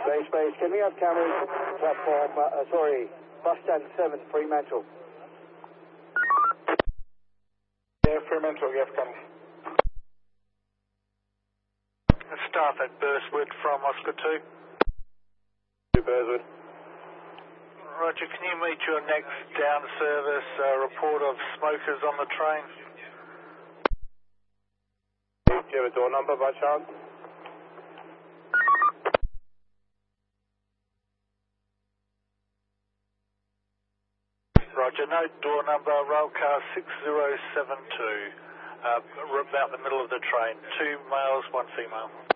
Base, can we have cameras platform, bus stand 7, Fremantle? Yeah, Fremantle, yes, come. Staff at Burswood from Oscar 2. Burswood. Roger, can you meet your next down service report of smokers on the train? Do you have a door number by chance? Roger, note door number, railcar 6072, about the middle of the train, 2 males, 1 female.